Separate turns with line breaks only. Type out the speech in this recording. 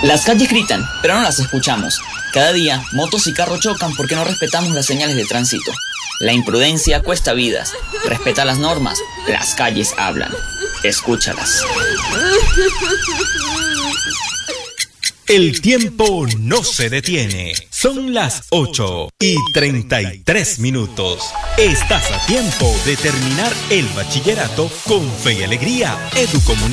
Las calles gritan, pero no las escuchamos. Cada día, motos y carros chocan porque no respetamos las señales de tránsito. La imprudencia cuesta vidas. Respeta las normas. Las calles hablan. Escúchalas.
El tiempo no se detiene. Son las 8:33. Estás a tiempo de terminar el bachillerato con fe y alegría. Educomunicación.